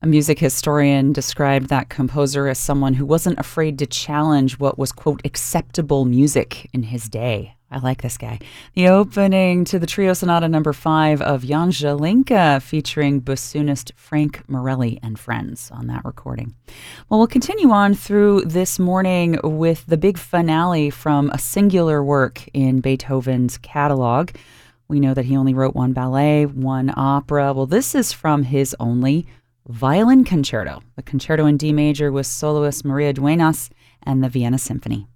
A music historian described that composer as someone who wasn't afraid to challenge what was, quote, acceptable music in his day. I like this guy. The opening to the Trio Sonata No. 5 of Jan Zelenka, featuring bassoonist Frank Morelli and friends on that recording. Well, we'll continue on through this morning with the big finale from a singular work in Beethoven's catalog. We know that he only wrote one ballet, one opera. Well, this is from his only violin concerto, the Concerto in D major with soloist Maria Duenas and the Vienna Symphony.